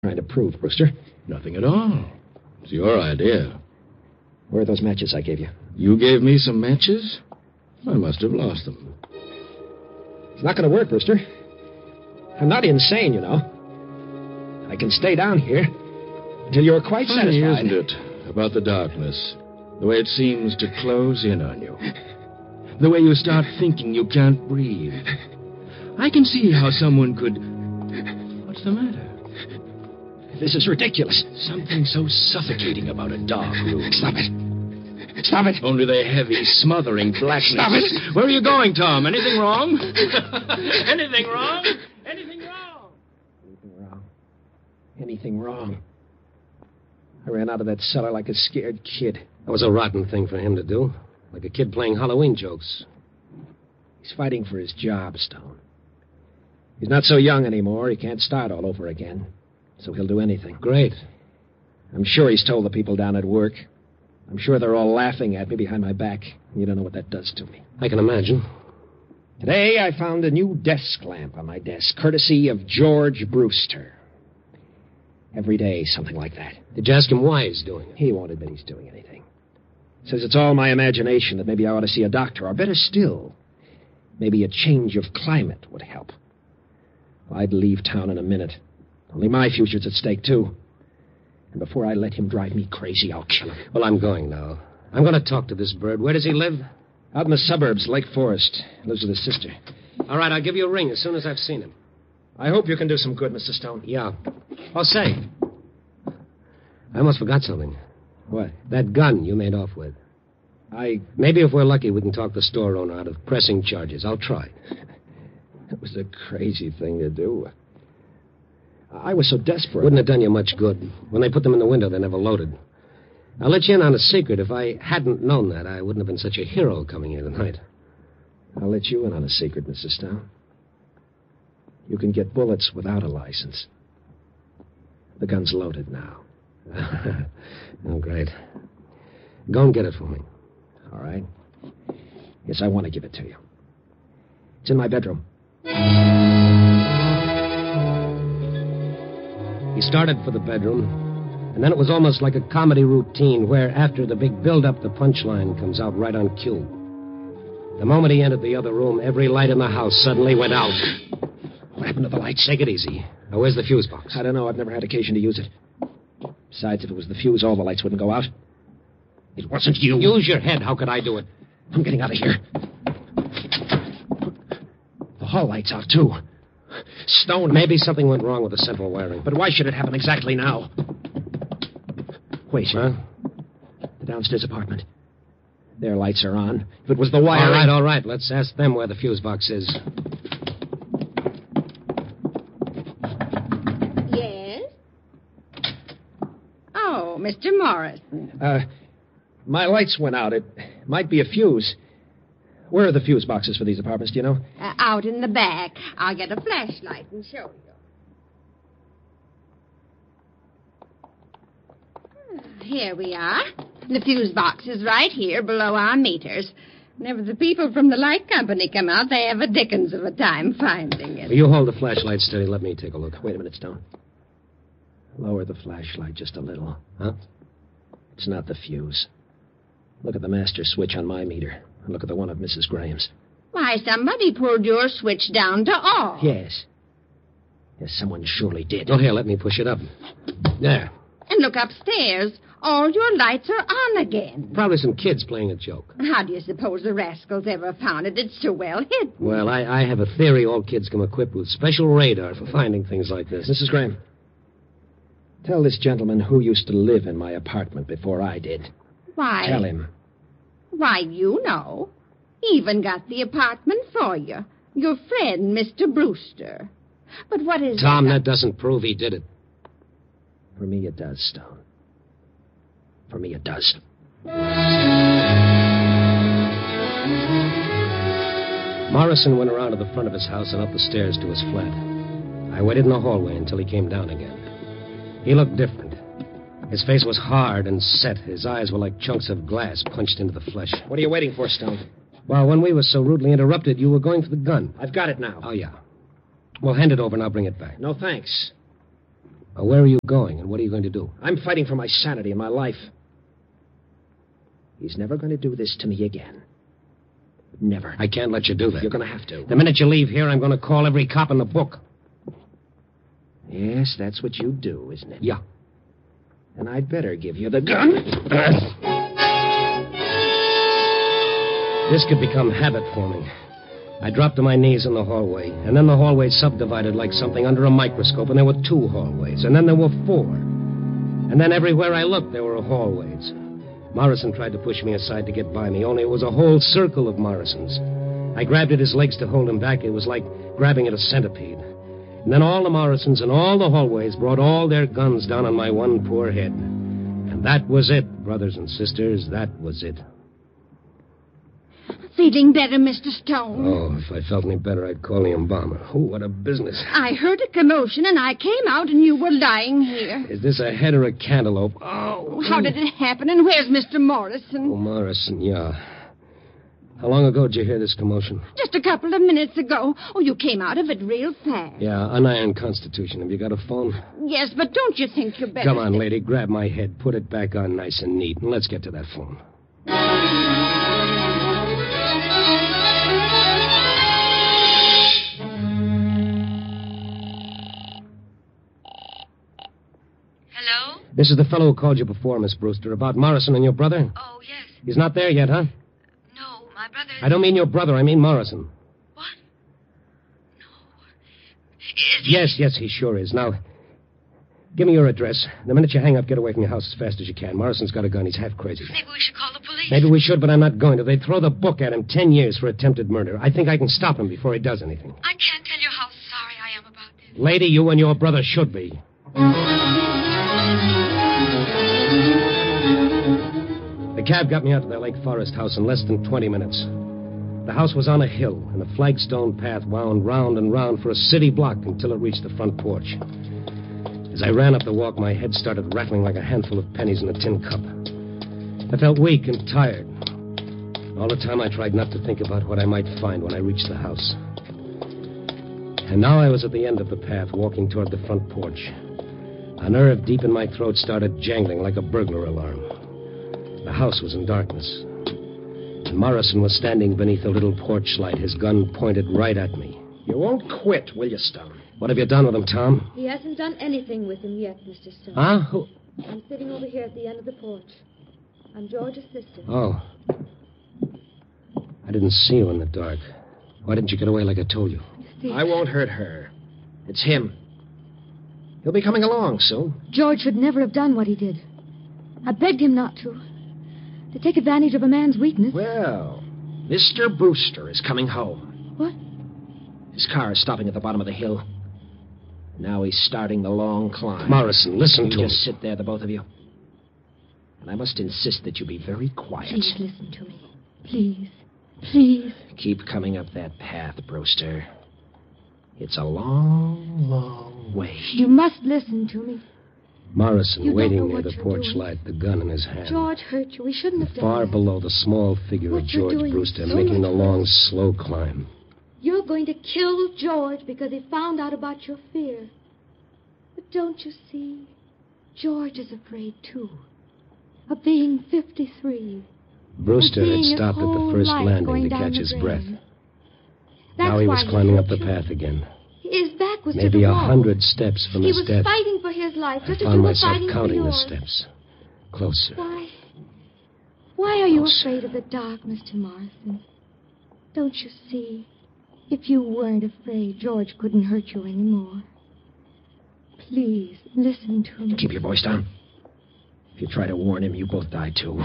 Trying to prove, Brewster? Nothing at all. It's your idea. Where are those matches I gave you? You gave me some matches? I must have lost them. It's not going to work, Brewster. I'm not insane, you know. I can stay down here until you're quite Funny, satisfied. isn't it, about the darkness? The way it seems to close in on you. The way you start thinking you can't breathe. I can see how someone could... What's the matter? This is ridiculous. Something so suffocating about a dark room. Stop it. Stop it. Only the heavy, smothering blackness. Stop it. Where are you going, Tom? Anything wrong? Anything wrong? Anything wrong? Anything wrong? Anything wrong? I ran out of that cellar like a scared kid. That was a rotten thing for him to do. Like a kid playing Halloween jokes. He's fighting for his job, Stone. He's not so young anymore. He can't start all over again. So he'll do anything. Great. I'm sure he's told the people down at work. I'm sure they're all laughing at me behind my back. You don't know what that does to me. I can imagine. Today I found a new desk lamp on my desk, courtesy of George Brewster. Every day, something like that. Did you ask him why he's doing it? He won't admit he's doing anything. Says it's all my imagination, that maybe I ought to see a doctor, or better still, maybe a change of climate would help. Well, I'd leave town in a minute. Only my future's at stake, too. And before I let him drive me crazy, I'll kill him. Well, I'm going now. I'm going to talk to this bird. Where does he live? Out in the suburbs, Lake Forest. Lives with his sister. All right, I'll give you a ring as soon as I've seen him. I hope you can do some good, Mr. Stone. Yeah. Oh, say. I almost forgot something. What? That gun you made off with. Maybe if we're lucky, we can talk the store owner out of pressing charges. I'll try. It was a crazy thing to do. I was so desperate. Wouldn't have done you much good. When they put them in the window, they never loaded. I'll let you in on a secret. If I hadn't known that, I wouldn't have been such a hero coming here tonight. I'll let you in on a secret, Mr. Stone. You can get bullets without a license. The gun's loaded now. Oh, great. Go and get it for me. All right. Yes, I want to give it to you. It's in my bedroom. He started for the bedroom, and then it was almost like a comedy routine where, after the big build-up, the punchline comes out right on cue. The moment he entered the other room, every light in the house suddenly went out. What happened to the lights? Take it easy. Now, where's the fuse box? I don't know. I've never had occasion to use it. Besides, if it was the fuse, all the lights wouldn't go out. It wasn't you. Use your head. How could I do it? I'm getting out of here. The hall light's out, too. Stone. Maybe something went wrong with the central wiring. But why should it happen exactly now? Wait. Huh? The downstairs apartment. Their lights are on. If it was the wiring... All right. Let's ask them where the fuse box is. Yes? Oh, Mr. Morrison. My lights went out. It might be a fuse. Where are the fuse boxes for these apartments, do you know? Out in the back. I'll get a flashlight and show you. Here we are. The fuse box is right here below our meters. Whenever the people from the light company come out, they have a dickens of a time finding it. Will you hold the flashlight steady? Let me take a look. Wait a minute, Stone. Lower the flashlight just a little. Huh? It's not the fuse. Look at the master switch on my meter. And look at the one of Mrs. Graham's. Why, somebody pulled your switch down to off. Yes. Yes, someone surely did. Oh, here, let me push it up. There. And look upstairs. All your lights are on again. Probably some kids playing a joke. How do you suppose the rascals ever found it? It's so well hidden. Well, I have a theory all kids come equipped with special radar for finding things like this. Mrs. Graham, tell this gentleman who used to live in my apartment before I did. Why? Tell him. Why, you know. He even got the apartment for you. Your friend, Mr. Brewster. But what is Tom, that doesn't prove he did it. For me, it does, Stone. For me, it does. Morrison went around to the front of his house and up the stairs to his flat. I waited in the hallway until he came down again. He looked different. His face was hard and set. His eyes were like chunks of glass punched into the flesh. What are you waiting for, Stone? Well, when we were so rudely interrupted, you were going for the gun. I've got it now. Oh, yeah. Well, hand it over and I'll bring it back. No, thanks. Where are you going, and what are you going to do? I'm fighting for my sanity and my life. He's never going to do this to me again. Never. I can't let you do that. You're going to have to. The minute you leave here, I'm going to call every cop in the book. Yes, that's what you do, isn't it? Yeah. And I'd better give you the gun. This could become habit forming. I dropped to my knees in the hallway, and then the hallway subdivided like something under a microscope, and there were 2 hallways, and then there were 4. And then everywhere I looked, there were hallways. Morrison tried to push me aside to get by me, only it was a whole circle of Morrisons. I grabbed at his legs to hold him back. It was like grabbing at a centipede. And then all the Morrisons in all the hallways brought all their guns down on my one poor head. And that was it, brothers and sisters, that was it. Feeling better, Mr. Stone? Oh, if I felt any better, I'd call the embalmer. Oh, what a business. I heard a commotion, and I came out, and you were lying here. Is this a head or a cantaloupe? Oh. How did it happen, and where's Mr. Morrison? Oh, Morrison, yeah. How long ago did you hear this commotion? Just a couple of minutes ago. Oh, you came out of it real fast. Yeah, an iron constitution. Have you got a phone? Yes, but don't you think you're better... Come on, lady. Grab my head. Put it back on nice and neat, and let's get to that phone. Hello? This is the fellow who called you before, Miss Brewster, about Morrison and your brother. Oh, yes. He's not there yet, huh? No, my brother... I don't mean your brother. I mean Morrison. What? No. Is he... Yes, he sure is. Now, give me your address. The minute you hang up, get away from your house as fast as you can. Morrison's got a gun. He's half crazy. Maybe we should call the police. Maybe we should, but I'm not going to. They'd throw the book at him 10 years for attempted murder. I think I can stop him before he does anything. I can't tell you how sorry I am about this. Lady, you and your brother should be. The cab got me out to their Lake Forest house in less than 20 minutes. The house was on a hill, and a flagstone path wound round and round for a city block until it reached the front porch. As I ran up the walk, my head started rattling like a handful of pennies in a tin cup. I felt weak and tired. All the time I tried not to think about what I might find when I reached the house. And now I was at the end of the path, walking toward the front porch. A nerve deep in my throat started jangling like a burglar alarm. The house was in darkness. And Morrison was standing beneath a little porch light, his gun pointed right at me. You won't quit, will you, Stone? What have you done with him, Tom? He hasn't done anything with him yet, Mr. Stone. Huh? Who? I'm sitting over here at the end of the porch. I'm George's sister. Oh. I didn't see you in the dark. Why didn't you get away like I told you? Steve, I won't hurt her. It's him. He'll be coming along soon. George should never have done what he did. I begged him not to. To take advantage of a man's weakness. Well, Mr. Brewster is coming home. What? His car is stopping at the bottom of the hill. Now he's starting the long climb. Morrison, listen You to me. just sit there, the both of you. And I must insist that you be very quiet. Please listen to me. Please. Please. Keep coming up that path, Brewster. It's a long, long way. You must listen to me. Morrison, You don't waiting know near what the you're porch doing. light, the gun in his hand. George hurt you. We shouldn't have done Far that. below the small figure What of you're George doing Brewster, is so making the much long, worse. slow climb. You're going to kill George because he found out about your fear. But don't you see? George is afraid, too. Of being 53. Brewster And had seeing his stopped at the whole first life landing going to down catch the his drain. breath. That's Now he was why climbing up hurt the you. path again. His back was to Maybe the wall. 100 steps from He his was death. fighting for his life, I just as you found were myself fighting for counting the yours. steps. Closer. Why are you Closer. afraid of the dark, Mr. Morrison? Don't you see? If you weren't afraid, George couldn't hurt you anymore. Please, listen to me. Keep your voice down. If you try to warn him, you both die, too.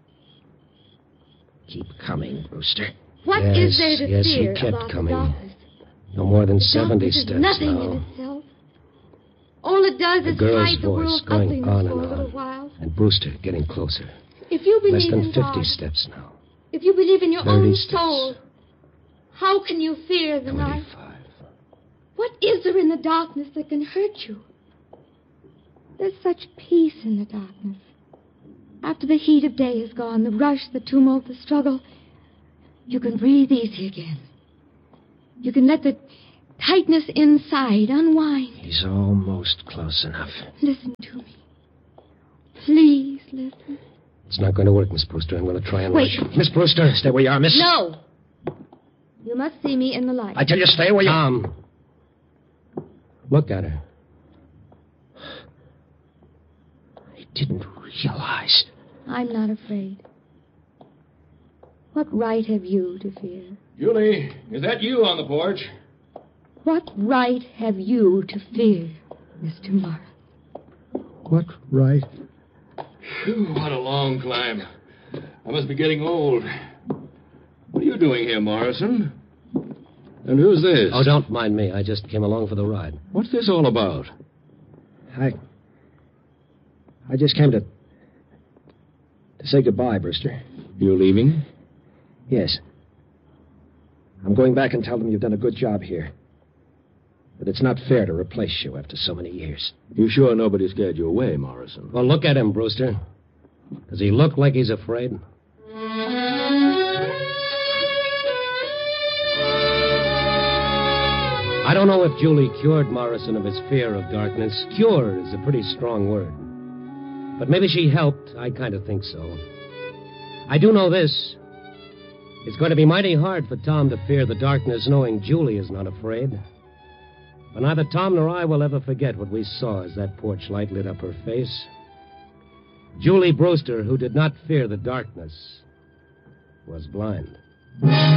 Keep coming, Brewster. What is Yes, there to yes, he fear kept about coming. the darkness? No more than The 70 darkness is steps nothing now. in itself. All it does The is girl's hide the voice world's going ugliness on for a and little on. while. And Brewster getting closer. If you believe Less than in 50 God, steps now. if you believe in your 30 own steps. soul, how can you fear the night? 25. What is there in the darkness that can hurt you? There's such peace in the darkness. After the heat of day is gone, the rush, the tumult, the struggle, you can breathe easy again. You can let the tightness inside. Unwind. He's almost close enough. Listen to me. Please listen. It's not going to work, Miss Brewster. I'm going to try and Wait. rush. Miss Brewster, stay where you are, miss. No. You must see me in the light. I tell you, stay where you are. Tom. Look at her. I didn't realize. I'm not afraid. What right have you to fear? Julie, is that you on the porch? What right have you to fear, Mr. Morris? What right? Phew, what a long climb. I must be getting old. What are you doing here, Morrison? And who's this? Oh, don't mind me. I just came along for the ride. What's this all about? I just came to say goodbye, Brewster. You leaving? Yes. I'm going back and tell them you've done a good job here. But it's not fair to replace you after so many years. You sure nobody scared you away, Morrison? Well, look at him, Brewster. Does he look like he's afraid? I don't know if Julie cured Morrison of his fear of darkness. Cure is a pretty strong word. But maybe she helped. I kind of think so. I do know this. It's going to be mighty hard for Tom to fear the darkness knowing Julie is not afraid. But neither Tom nor I will ever forget what we saw as that porch light lit up her face. Julie Brewster, who did not fear the darkness, was blind.